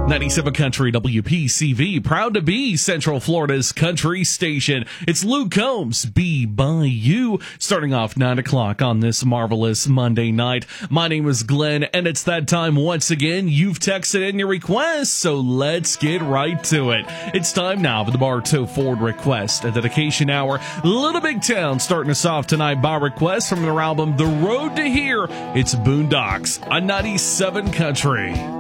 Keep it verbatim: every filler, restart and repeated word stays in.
ninety-seven Country W P C V, proud to be Central Florida's country station. It's Luke Combs, Be By You, starting off nine o'clock on this marvelous Monday night. My name is Glenn, and it's that time once again. You've texted in your requests, so let's get right to it. It's time now for the Bartow Ford Request, a dedication hour. Little Big Town starting us off tonight by request from their album The Road to Here. It's Boondocks on ninety-seven Country.